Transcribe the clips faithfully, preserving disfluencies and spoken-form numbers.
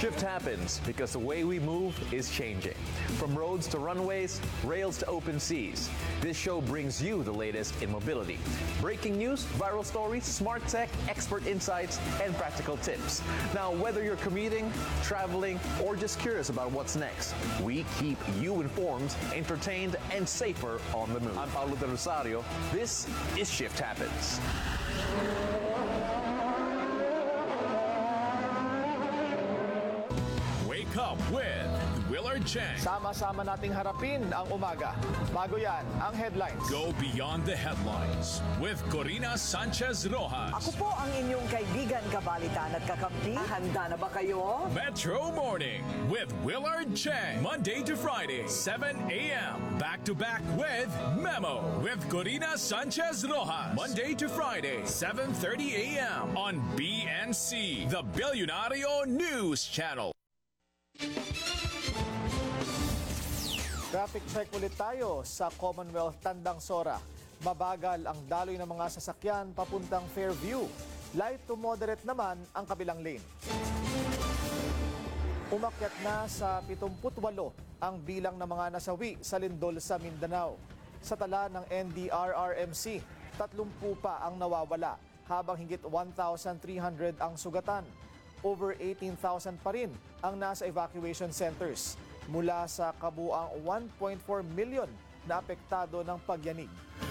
Shift happens because the way we move is changing. From roads to runways, rails to open seas, this show brings you the latest in mobility. Breaking news, viral stories, smart tech, expert insights, and practical tips. Now, whether you're commuting, traveling, or just curious about what's next, we keep you informed, entertained, and safer on the move. I'm Paulo De Rosario. This is Shift Happens. Wake up with Willard Chang. Sama-sama nating harapin ang umaga. Bago yan, ang headlines. Go beyond the headlines with Corina Sanchez Rojas. Ako po ang inyong kaibigan, kabalitan at kakampi. Handa na ba kayo? Metro Morning with Willard Chang. Monday to Friday, seven a.m. Back to back with Memo with Corina Sanchez Rojas. Monday to Friday, seven thirty a.m. on B N C, the Billionario News Channel. Traffic check ulit tayo sa Commonwealth Tandang Sora. Mabagal ang daloy ng mga sasakyan papuntang Fairview. Light to moderate naman ang kabilang lane. Umakyat na sa pituputwalo ang bilang ng mga nasawi sa lindol sa Mindanao. Sa tala ng N D R R M C, tatlumpu pa ang nawawala habang higit one thousand three hundred ang sugatan. Over eighteen thousand pa rin ang nasa evacuation centers mula sa kabuang one point four million na apektado ng pagyanig.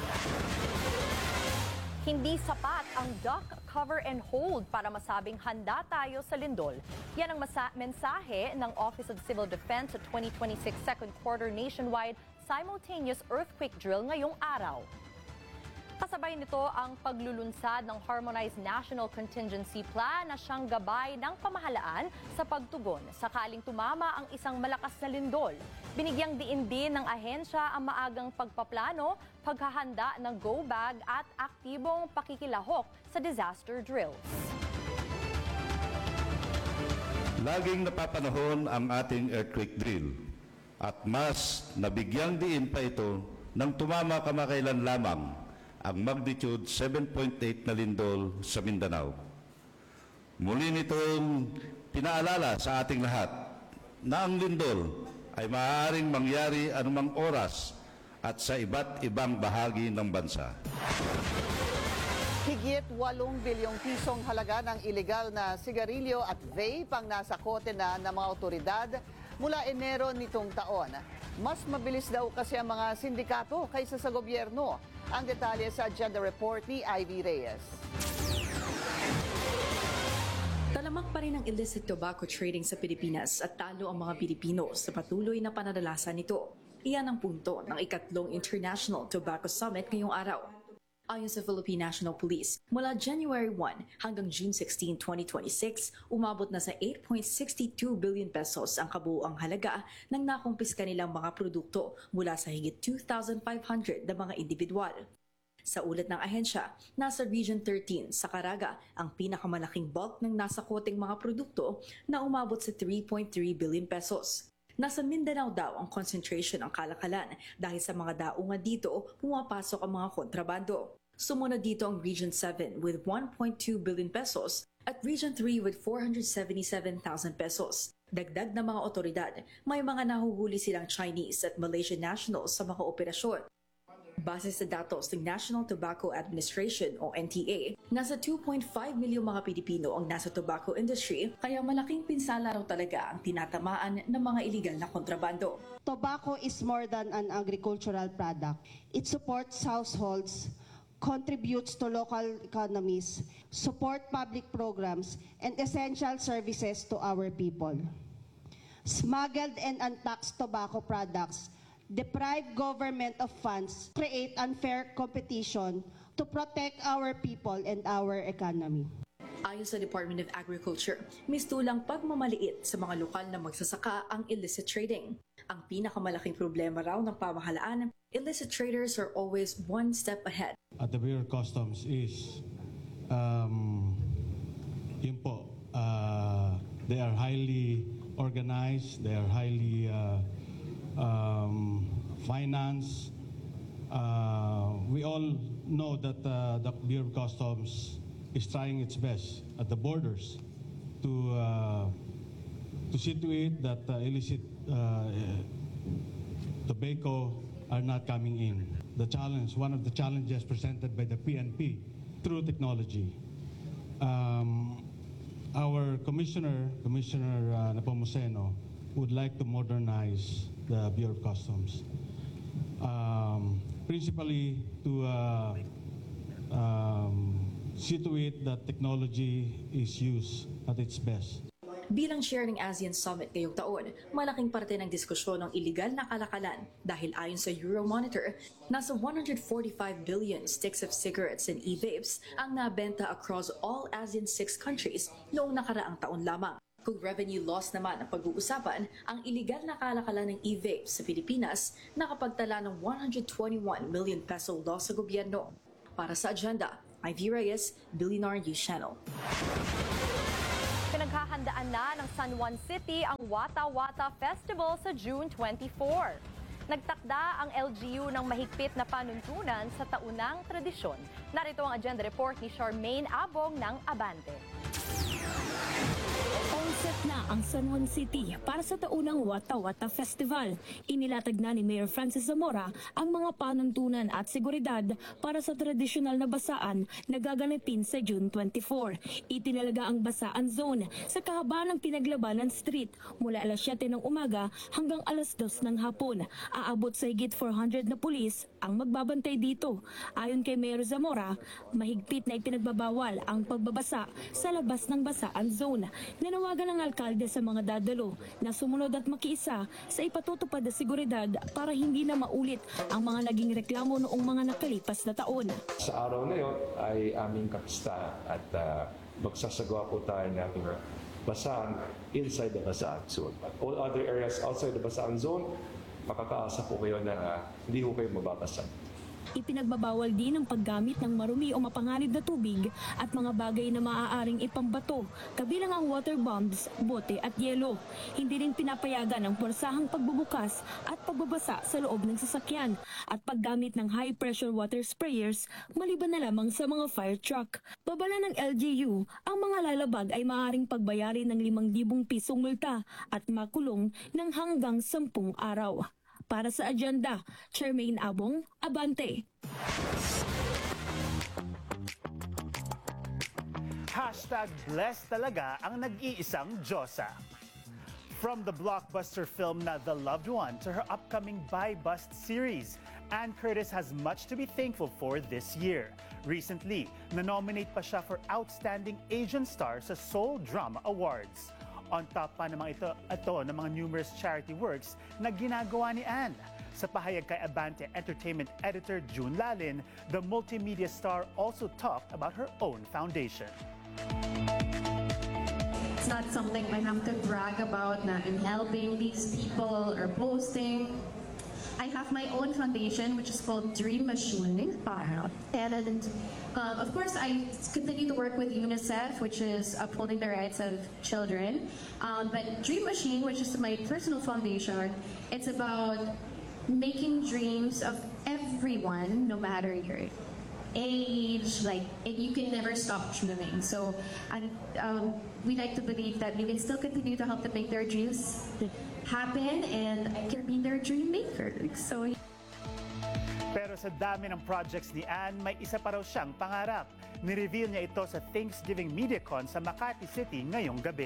Hindi sapat ang duck, cover and hold para masabing handa tayo sa lindol. Yan ang masa- mensahe ng Office of Civil Defense sa twenty twenty-six second quarter nationwide simultaneous earthquake drill ngayong araw. Kasabay nito ang paglulunsad ng Harmonized National Contingency Plan na siyang gabay ng pamahalaan sa pagtugon sakaling tumama ang isang malakas na lindol. Binigyang diin din ng ahensya ang maagang pagpaplano, paghahanda ng go bag at aktibong pakikilahok sa disaster drills. Laging napapanahon ang ating earthquake drill at mas nabigyang diin pa ito nang tumama kamakailan lamang ang magnitude seven point eight na lindol sa Mindanao. Muli nitong pinaalala sa ating lahat na ang lindol ay maaaring mangyari anumang oras at sa iba't ibang bahagi ng bansa. Higit walong bilyong pisong halaga ng ilegal na sigarilyo at vape ang nasa kote na ng mga otoridad mula Enero nitong taon. Mas mabilis daw kasi ang mga sindikato kaysa sa gobyerno. Ang detalye sa agenda report ni Ivy Reyes. Talamak pa rin ang illicit tobacco trading sa Pilipinas at talo ang mga Pilipino sa patuloy na pananalasan nito. Iyan ang punto ng ikatlong International Tobacco Summit ngayong araw. Ayon sa Philippine National Police, mula January first hanggang June sixteenth, twenty twenty-six, umabot na sa eight point six two billion pesos ang kabuuang halaga ng nakumpiska nilang mga produkto mula sa higit two thousand five hundred na mga individual. Sa ulat ng ahensya, nasa Region thirteen sa Caraga ang pinakamalaking bulk ng nasa koteng mga produkto na umabot sa three point three billion pesos. Nasa Mindanao daw ang concentration ng kalakalan dahil sa mga daungan dito pumapasok ang mga kontrabando. Sumunod dito ang Region seven with one point two billion pesos at Region three with four hundred seventy-seven thousand pesos. Dagdag na mga otoridad, may mga nahuhuli silang Chinese at Malaysian nationals sa mga operasyon. Base sa datos ng National Tobacco Administration o N T A, nasa two point five milyong mga Pilipino ang nasa tobacco industry, kaya malaking pinsala raw talaga ang tinatamaan ng mga iligal na kontrabando. Tobacco is more than an agricultural product. It supports households, contributes to local economies, support public programs, and essential services to our people. Smuggled and untaxed tobacco products deprive government of funds, create unfair competition to protect our people and our economy. Ayon sa Department of Agriculture, mistulang pagmamaliit sa mga lokal na magsasaka ang illicit trading. Ang pinakamalaking problema raw ng pamahalaan, illicit traders are always one step ahead. At the Bureau of Customs is, um, yun po, uh, they are highly organized, they are highly uh, um, financed. Uh, we all know that uh, the Bureau of Customs is trying its best at the borders to uh, to see to it that uh, illicit uh, tobacco are not coming in. The challenge, one of the challenges presented by the P N P through technology. Um, our Commissioner, Commissioner uh, Nepomuceno, would like to modernize the Bureau of Customs. Um, principally to uh, um, see to it that technology is used at its best. Bilang chair ng ASEAN Summit ngayong taon, malaking parte ng diskusyon ng iligal na kalakalan dahil ayon sa Euromonitor, nasa one hundred forty-five billion sticks of cigarettes and e-vapes ang nabenta across all ASEAN six countries noong nakaraang taon lamang. Kung revenue loss naman ang pag-uusapan, ang iligal na kalakalan ng e-vapes sa Pilipinas nakapagtala ng one hundred twenty-one million peso loss sa gobyerno. Para sa Agenda, Ivy Reyes, Billionaire News Channel. Pinaghahandaan na ng San Juan City ang Wata Wata Festival sa June twenty-four. Nagtakda ang L G U ng mahigpit na panuntunan sa taunang tradisyon. Narito ang agenda report ni Charmaine Abong ng Abante. All set na ang San Juan City para sa taunang Wata Wata Festival. Inilatag na ni Mayor Francis Zamora ang mga panuntunan at seguridad para sa tradisyonal na basaan na gaganapin sa June twenty-four. Itinalaga ang basaan zone sa kahabaan ng Pinaglabanan Street mula alas siyete ng umaga hanggang alas dos ng hapon. Aabot sa higit four hundred na pulis ang magbabantay dito. Ayon kay Mayor Zamora, mahigpit na ipinagbabawal ang pagbabasa sa labas ng basaan zone. Nanawagan ng alkalde sa mga dadalo na sumunod at makiisa sa ipatutupad na seguridad para hindi na maulit ang mga naging reklamo noong mga nakalipas na taon. Sa araw na yun ay aming kapista at uh, magsasagawa po tayo ng basaan inside the basaan zone. All other areas outside the basaan zone, makakaasa po kayo na uh, hindi po kayo mababasa. Ipinagbabawal din ang paggamit ng marumi o mapanganib na tubig at mga bagay na maaaring ipambato, kabilang ang water bombs, bote at yelo. Hindi rin pinapayagan ang puwersahang pagbubukas at pagbabasa sa loob ng sasakyan at paggamit ng high-pressure water sprayers maliban na lamang sa mga fire truck. Babala ng L G U, ang mga lalabag ay maaaring pagbayarin ng limang libong pisong multa at makulong ng hanggang sampung araw. Para sa Agenda, Charmaine Abong, Abante. Hashtag blessed talaga ang nag-iisang Diyosa. From the blockbuster film na The Loved One to her upcoming Buy Bust series, Ann Curtis has much to be thankful for this year. Recently, na-nominate pa siya for Outstanding Asian Star sa Seoul Drama Awards. On top pa naman ito, ito ng mga numerous charity works na ginagawa ni Ann. Sa pahayag kay Abante Entertainment Editor June Lalin, the multimedia star also talked about her own foundation. It's not something I have to brag about na I'm helping these people or posting. I have my own foundation, which is called Dream Machine. And um, of course, I continue to work with UNICEF, which is upholding the rights of children. Um, but Dream Machine, which is my personal foundation, it's about making dreams of everyone, no matter your age, like, and you can never stop dreaming. So, and um, we like to believe that we can still continue to help them make their dreams happen, and I can be their dream maker. So. Pero sa dami ng projects ni Ann, may isa pa raw siyang pangarap. Ni-reveal niya ito sa Thanksgiving MediaCon sa Makati City ngayong gabi.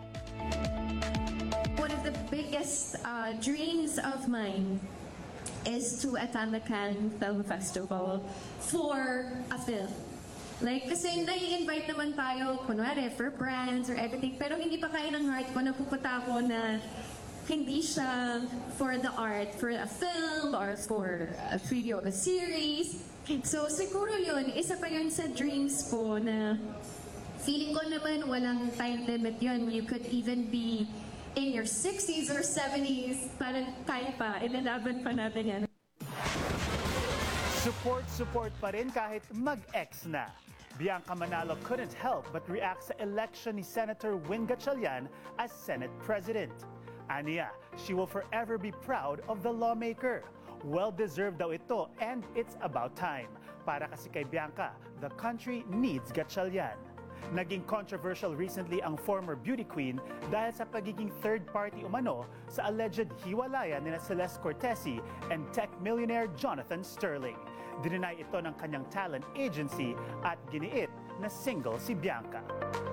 One of the biggest uh, dreams of mine is to attend the Cannes Film Festival for a film. Like, kasi nai-invite naman tayo, kunwari, for brands or everything, pero hindi pa kaya ng heart ko na pupunta ako na hindi siya for the art, for a film or for a video of a series. So siguro yun, isa pa yun sa dreams ko na feeling ko naman walang time limit yun. You could even be in your sixties or seventies, parang kaya pa, ilalaban pa natin yan. Support, support pa rin kahit mag-ex na. Bianca Manalo couldn't help but react sa election ni Senator Win Gatchalian as Senate President. Aniya, she will forever be proud of the lawmaker. Well-deserved daw ito, and it's about time. Para kasi kay Bianca, the country needs Gatchalian. Naging controversial recently ang former beauty queen dahil sa pagiging third-party umano sa alleged hiwalayan nina Celeste Cortesi and tech millionaire Jonathan Sterling. Dininay ito ng kanyang talent agency at giniit na single si Bianca.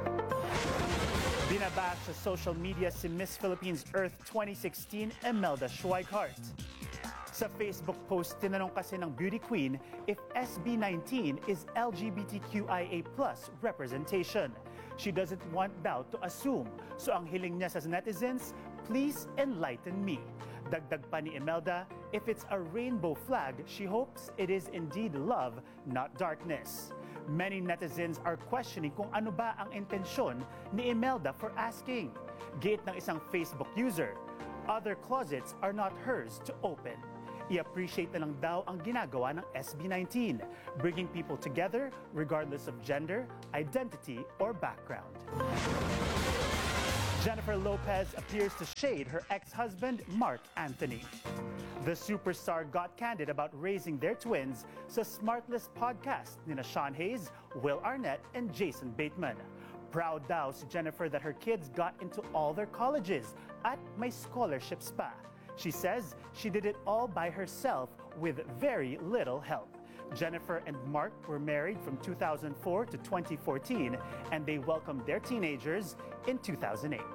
Binabash sa social media si Miss Philippines Earth twenty sixteen Imelda Schweighardt. Sa Facebook post, tinanong kasi ng beauty queen if S B nineteen is L G B T Q I A plus representation. She doesn't want daw to assume. So ang hiling niya sa netizens, please enlighten me. Dagdag pa ni Imelda, if it's a rainbow flag, she hopes it is indeed love, not darkness. Many netizens are questioning kung ano ba ang intensyon ni Imelda for asking. Gate ng isang Facebook user, other closets are not hers to open. I-appreciate na lang daw ang ginagawa ng S B nineteen, bringing people together regardless of gender, identity, or background. Jennifer Lopez appears to shade her ex-husband, Mark Anthony. The superstar got candid about raising their twins sa Smartless podcast nina Sean Hayes, Will Arnett, and Jason Bateman. Proud daw si Jennifer that her kids got into all their colleges at may scholarships pa. She says she did it all by herself with very little help. Jennifer and Mark were married from two thousand four to twenty fourteen, and they welcomed their teenagers in two thousand eight.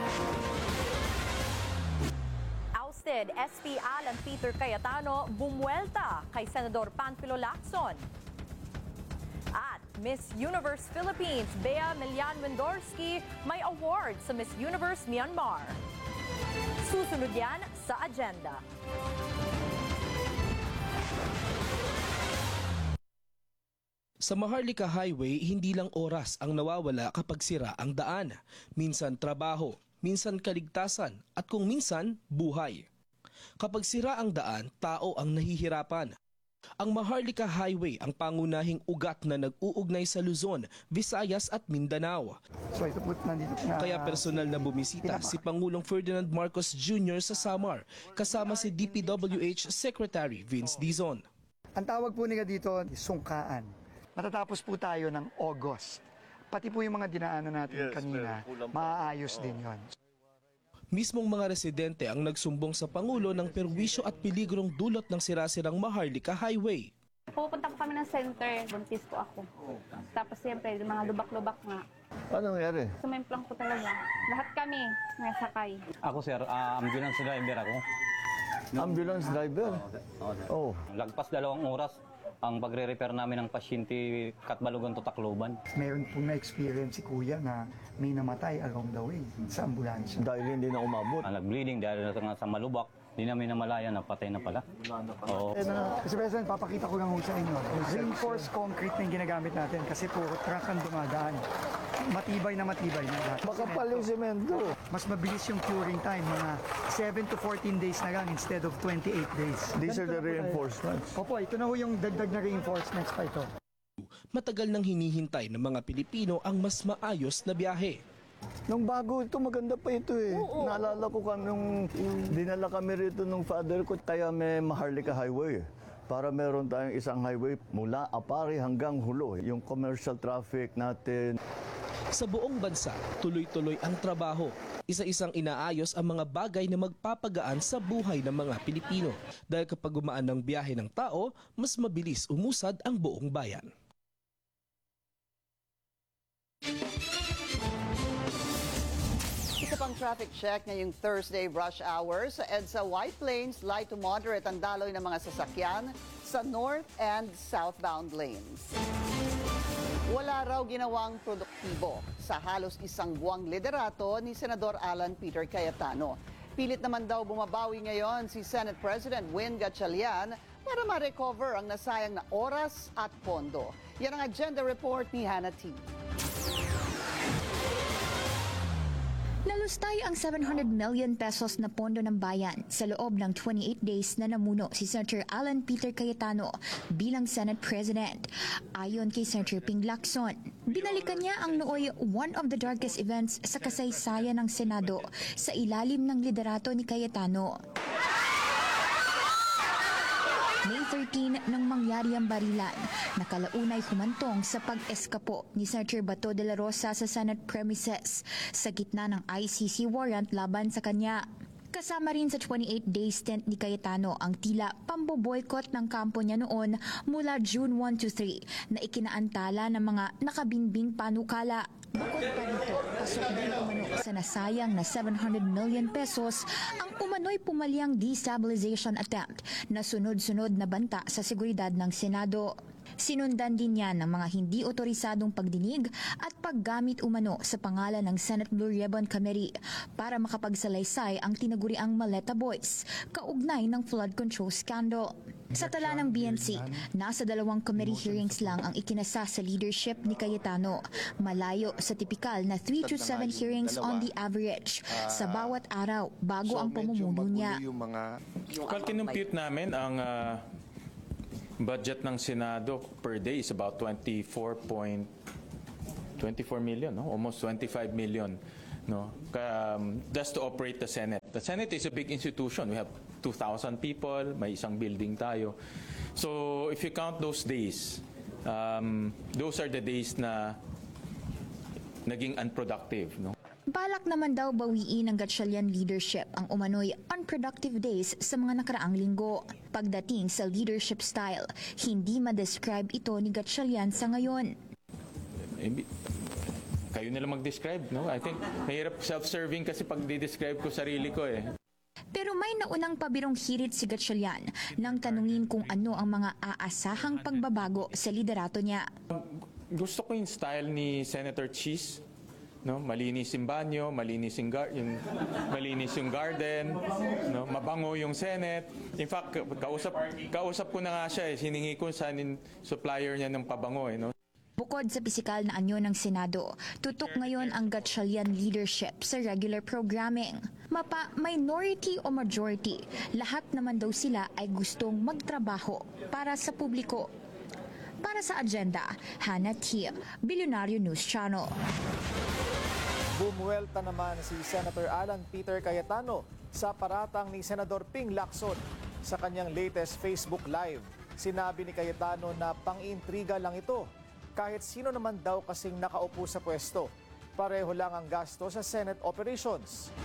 Ousted S P Alan Peter Cayetano bumuelta kay Senador Panfilo Lacson. At Miss Universe Philippines Bea Milian Wendorski may award sa Miss Universe Myanmar. Susunod yan sa agenda. Sa Maharlika Highway, hindi lang oras ang nawawala kapag sira ang daan. Minsan trabaho, minsan kaligtasan, at kung minsan, buhay. Kapag sira ang daan, tao ang nahihirapan. Ang Maharlika Highway ang pangunahing ugat na nag-uugnay sa Luzon, Visayas at Mindanao. So ito po nandito na. Kaya personal na bumisita si Pangulong Ferdinand Marcos Junior sa Samar, kasama si D P W H Secretary Vince Dizon. Ang tawag po nila dito, sungkaan. Matatapos po tayo ng August. Pati po yung mga dinaanan natin yes, kanina, maaayos din yon. Mismong mga residente ang nagsumbong sa Pangulo ng perwisyo at peligrong dulot ng sirasirang Maharlika Highway. Pupunta po kami ng center, buntis po ako. Tapos siyempre, mga lubak-lubak nga. Ano nangyari? Sumimplang po talaga. Lahat kami nasakay. Ako sir, uh, ambulance driver ako. Ambulance driver? Oh. Lagpas dalawang oras ang pagre-repair namin ng pasyente Katbalogan to Tacloban. Meron pong na-experience si Kuya na may namatay along the way sa ambulansya. Dahil hindi na umabot. Ah, nag-bleeding dahil na sa malubak, hindi namin namalaya na patay na pala. Oo. Eh, na, kasi President, papakita ko lang ho sa inyo. Reinforced concrete na yung ginagamit natin kasi puro truck ang dumadaan. Matibay na matibay na lahat. Makapal yung semento. Mas mabilis yung curing time, mga seven to fourteen days na lang instead of twenty-eight days. These are the reinforcements. Opo, ito na ho yung dagdag na reinforcements pa ito. Matagal nang hinihintay ng mga Pilipino ang mas maayos na biyahe. Nung bago ito, maganda pa ito eh. Oo. Naalala ko kami nung dinala kami rito nung father ko, kaya may Maharlika Highway. Para meron tayong isang highway mula Apari hanggang Hulo. Yung commercial traffic natin. Sa buong bansa, tuloy-tuloy ang trabaho. Isa-isang inaayos ang mga bagay na magpapagaan sa buhay ng mga Pilipino. Dahil kapag gumaan ng biyahe ng tao, mas mabilis umusad ang buong bayan. Isa pang traffic check ngayong Thursday rush hour sa EDSA White Plains, light to moderate ang daloy ng mga sasakyan sa north and southbound lanes. Wala raw ginawang produktibo sa halos isang buwang liderato ni Senador Alan Peter Cayetano. Pilit naman daw bumabawi ngayon si Senate President Win Gatchalian para ma-recover ang nasayang na oras at pondo. Yan ang agenda report ni Hannah T. Nalustay ang seven hundred million pesos na pondo ng bayan sa loob ng twenty-eight days na namuno si Senator Alan Peter Cayetano bilang Senate President. Ayon kay Senator Ping Lacson, binalikan niya ang nooy one of the darkest events sa kasaysayan ng Senado sa ilalim ng liderato ni Cayetano. May thirteenth nang mangyari ang barilan, nakalaunay humantong sa pag-eskapo ni Senator Bato de la Rosa sa Senate premises sa gitna ng I C C warrant laban sa kanya. Kasama rin sa twenty-eight day stint ni Cayetano ang tila pamboboykot ng kampo niya noon mula June one to three na ikinaantala ng mga nakabinbing panukala. Bukod pa rito, pasok din umano sa nasayang na seven hundred million pesos ang umano'y pumaliang destabilization attempt na sunod-sunod na banta sa seguridad ng Senado. Sinundan din yan ng mga hindi otorisadong pagdinig at paggamit umano sa pangalan ng Senate Blue Ribbon Committee para makapagsalaysay ang tinaguriang Maleta Boys kaugnay ng flood control scandal. Sa tala ng B N C, nasa dalawang committee hearings lang ang ikinasa sa leadership ni Cayetano, malayo sa tipikal na three to seven hearings on the average sa bawat araw bago ang pamumuno niya. Well, kinumpute namin ang uh, budget ng Senado per day is about twenty-four point two four million, no? Almost twenty-five million. No, um, just to operate the Senate. The Senate is a big institution. We have two thousand people, may isang building tayo. So if you count those days, um, those are the days na naging unproductive. No? Balak naman daw bawiin ng Gatchalian leadership ang umano'y unproductive days sa mga nakaraang linggo. Pagdating sa leadership style, hindi ma-describe ito ni Gatchalian sa ngayon. Kayo nila mag-describe, no? I think mahirap self-serving kasi pag di-describe ko sarili ko eh. Pero may naunang pabirong hirit si Gatchalian nang tanungin kung ano ang mga aasahang pagbabago sa liderato niya. Gusto ko yung style ni Senator Cheese. No, malinis yung banyo, malinis yung, gar- yung malinis yung garden, no, mabango yung Senate. In fact, kausap kausap ko na nga siya eh, hiningi ko sa supplier niya ng pabango eh, no. Bukod sa pisikal na anyo ng Senado, tutok ngayon ang Gatchalian leadership sa regular programming. Mapa minority o majority, lahat naman daw sila ay gustong magtrabaho para sa publiko. Para sa agenda, Hannah Tia, Billionario News Channel. Bumuelta naman si Senator Alan Peter Cayetano sa paratang ni Senador Ping Lacson. Sa kanyang latest Facebook Live, sinabi ni Cayetano na pang-intriga lang ito. Kahit sino naman daw kasing nakaupo sa pwesto, pareho lang ang gasto sa Senate operations.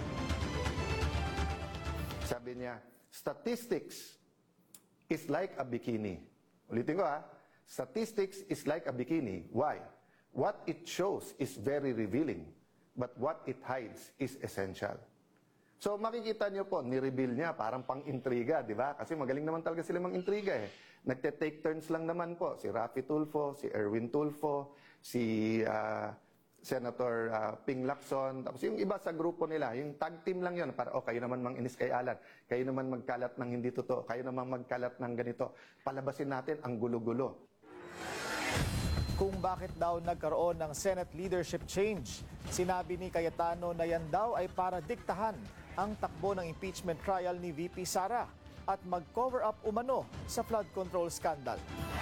Sabi niya, statistics is like a bikini. Ulitin ko ha, statistics is like a bikini. Why? What it shows is very revealing, but what it hides is essential. So makikita niyo po, ni-reveal niya parang pang-intriga, di ba? Kasi magaling naman talaga sila mang-intriga eh. Nagte-take turns lang naman po. Si Raffy Tulfo, si Erwin Tulfo, si uh, Senator uh, Ping Lacson. Tapos yung iba sa grupo nila, yung tag team lang yun. Para, oh, kayo naman mang-inis kay Alan. Kayo naman magkalat ng hindi totoo. Kayo naman magkalat ng ganito. Palabasin natin ang gulo-gulo. Kung bakit daw nagkaroon ng Senate leadership change, sinabi ni Cayetano na yan daw ay para diktahan ang takbo ng impeachment trial ni V P Sara at mag-cover up umano sa flood control scandal.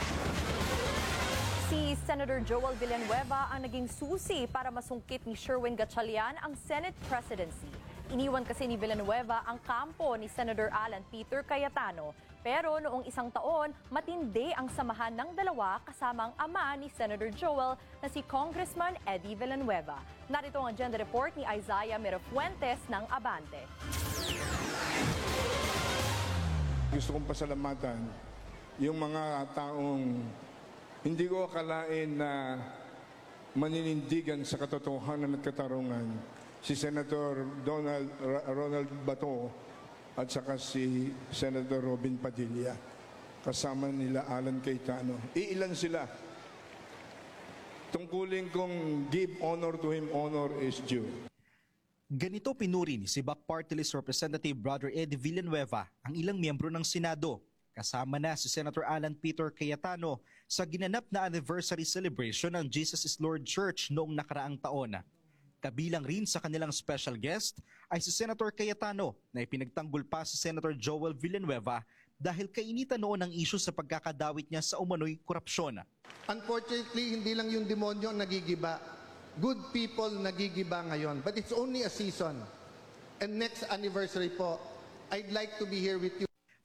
Si Senator Joel Villanueva ang naging susi para masungkit ni Sherwin Gatchalian ang Senate presidency. Iniwan kasi ni Villanueva ang kampo ni Senator Alan Peter Cayetano. Pero noong isang taon, matindi ang samahan ng dalawa kasama ang ama ni Senator Joel na si Congressman Eddie Villanueva. Narito ang agenda report ni Isaiah Mirafuentes ng Abante. Gusto kong pasalamatan yung mga taong hindi ko akalain na maninindigan sa katotohanan at katarungan. Si Senator Donald Ronald Bato at saka si Senator Robin Padilla. Kasama nila Alan Cayetano. Iilan sila. Tungkulin kong give honor to him, honor is due. Ganito pinuri ni si Bac Party List Representative Brother Eddie Villanueva ang ilang miyembro ng Senado. Kasama na si Senator Alan Peter Cayetano sa ginanap na anniversary celebration ng Jesus is Lord Church noong nakaraang taon. Kabilang rin sa kanilang special guest ay si Senator Cayetano na ipinagtanggol pa si Senator Joel Villanueva dahil kainitan noon ang isyu sa pagkakadawit niya sa umano'y korupsyon. Unfortunately, hindi lang yung demonyo nagigiba. Good people nagigiba ngayon. But it's only a season. And next anniversary po, I'd like to be here with you.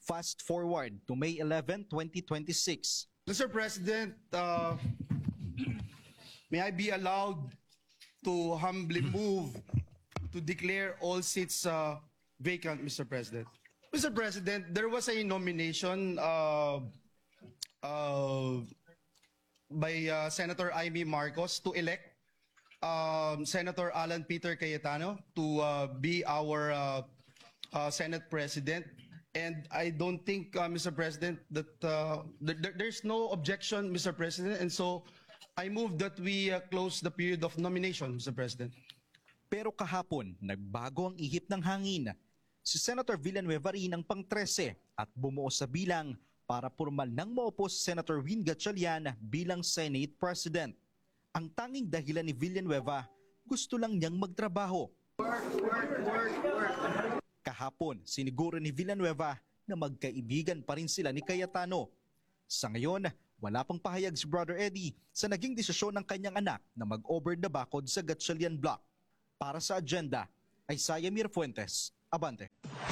Fast forward to May eleventh, twenty twenty-six. Mister President, uh, may I be allowed to humbly move to declare all seats uh, vacant, Mister President. Mister President, there was a nomination uh, uh, by uh, Senator Amy Marcos to elect um, Senator Alan Peter Cayetano to uh, be our uh, uh, Senate President. And I don't think, uh, Mister President, that uh, th th there's no objection, Mister President. And so I move that we uh, close the period of nomination, Mister President. Pero kahapon, nagbago ang ihip ng hangin. Si Senator Villanueva rin ang pang-trese at bumuo sa bilang para formal nang maupo si Senator Win Gatchalian bilang Senate President. Ang tanging dahilan ni Villanueva, gusto lang niyang magtrabaho. Work, work, work, work. Kahapon, siniguro ni Villanueva na magkaibigan pa rin sila ni Cayetano. Sa ngayon, wala pang pahayag si Brother Eddie sa naging desisyon ng kanyang anak na mag-over the bakod sa Gatchalian Block. Para sa agenda, Isaiah Mirfuentes, Abante.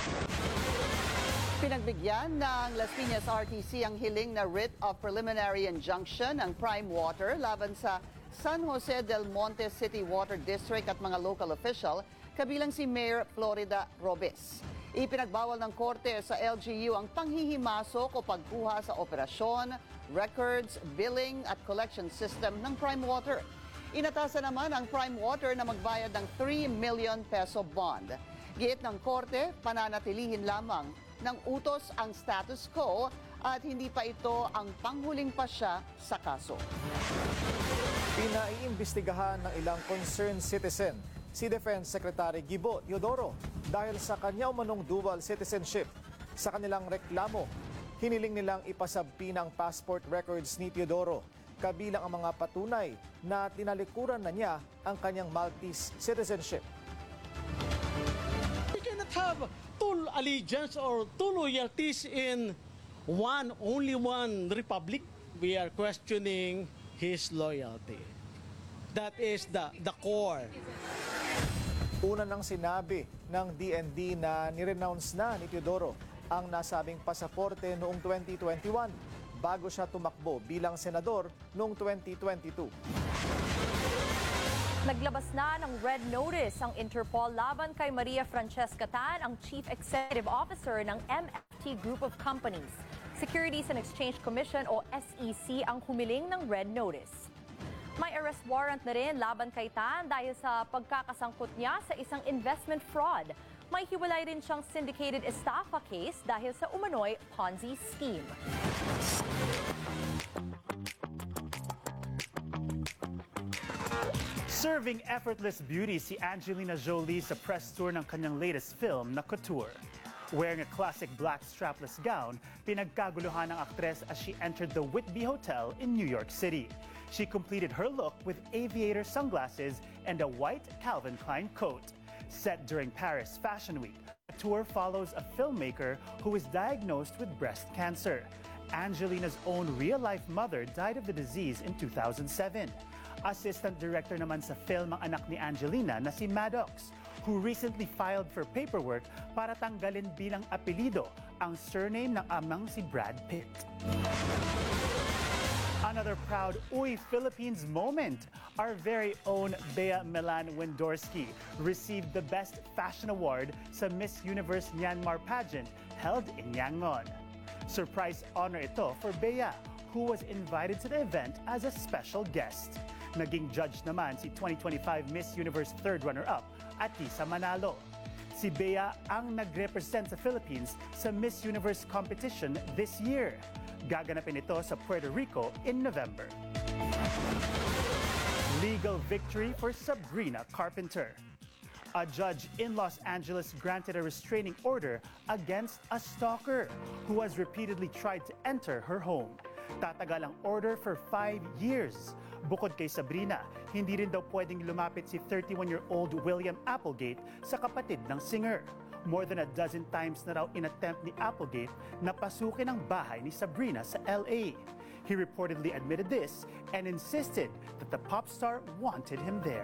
Pinagbigyan ng Las Piñas R T C ang hiling na writ of preliminary injunction ng Prime Water laban sa San Jose del Monte City Water District at mga local official, kabilang si Mayor Florida Robes. Ipinagbawal ng korte sa L G U ang panghihimasok o pagkuha sa operasyon, records, billing at collection system ng Prime Water. Inatasan naman ang Prime Water na magbayad ng three million peso bond. Giit ng korte, pananatilihin lamang ng utos ang status quo at hindi pa ito ang panghuling pasya sa kaso. Pinaiimbestigahan ng ilang concerned citizen si Defense Secretary Gibo Teodoro dahil sa kanya umanong dual citizenship. Sa kanilang reklamo, hiniling nilang ipasabpi ng passport records ni Teodoro, kabilang ang mga patunay na tinalikuran na niya ang kanyang Maltese citizenship. We cannot have two allegiance or two loyalties in one, only one republic. We are questioning his loyalty. That is the, the core. Una nang sinabi ng D N D na nirenounce na ni Teodoro ang nasabing pasaporte noong twenty twenty-one bago siya tumakbo bilang senador noong twenty twenty-two. Naglabas na ng red notice ang Interpol laban kay Maria Francesca Tan, ang Chief Executive Officer ng M F T Group of Companies. Securities and Exchange Commission o S E C ang humiling ng red notice. May arrest warrant na rin laban kay Tan dahil sa pagkakasangkot niya sa isang investment fraud. May hiwalay rin siyang syndicated estafa case dahil sa umano'y Ponzi scheme. Serving effortless beauty si Angelina Jolie sa press tour ng kanyang latest film na Couture. Wearing a classic black strapless gown, pinagkaguluhan ng aktres as she entered the Whitby Hotel in New York City. She completed her look with aviator sunglasses and a white Calvin Klein coat. Set during Paris Fashion Week, the tour follows a filmmaker who is diagnosed with breast cancer. Angelina's own real-life mother died of the disease in two thousand seven. Assistant director naman sa film ang anak ni Angelina na si Maddox, who recently filed for paperwork para tanggalin bilang apelido ang surname ng amang si Brad Pitt. Another proud Uy Philippines moment. Our very own Bea Milan Wendorski received the Best Fashion Award sa Miss Universe Myanmar pageant held in Yangon. Surprise honor ito for Bea, who was invited to the event as a special guest. Naging judge naman si twenty twenty-five Miss Universe third runner-up, Atisa Manalo. Si Bea ang nag-represent sa Philippines sa Miss Universe competition this year. Gaganapin ito sa Puerto Rico in November. Legal victory for Sabrina Carpenter. A judge in Los Angeles granted a restraining order against a stalker who has repeatedly tried to enter her home. Tatagal ang order for five years. Bukod kay Sabrina, hindi rin daw pwedeng lumapit si thirty-one-year-old William Applegate sa kapatid ng singer. More than a dozen times na raw inattempt ni Applegate na pasukin ang bahay ni Sabrina sa L A. He reportedly admitted this and insisted that the pop star wanted him there.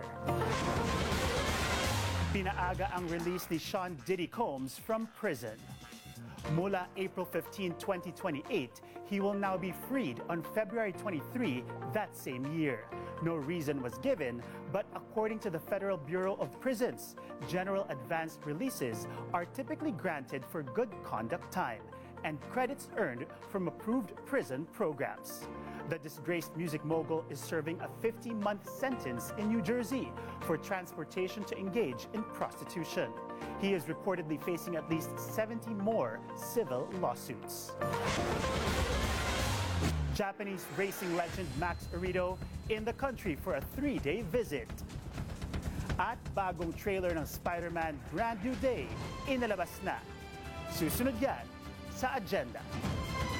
Pinaaga ang release ni Sean Diddy Combs from prison. Mula April fifteenth, twenty twenty-eight, he will now be freed on February twenty-third that same year. No reason was given, but according to the Federal Bureau of Prisons, general advanced releases are typically granted for good conduct time and credits earned from approved prison programs. The disgraced music mogul is serving a fifty-month sentence in New Jersey for transportation to engage in prostitution. He is reportedly facing at least seventy more civil lawsuits. Japanese racing legend Max Urito in the country for a three-day visit. At bagong trailer ng Spider-Man Brand New Day, inilabas na. Susunod yan sa agenda.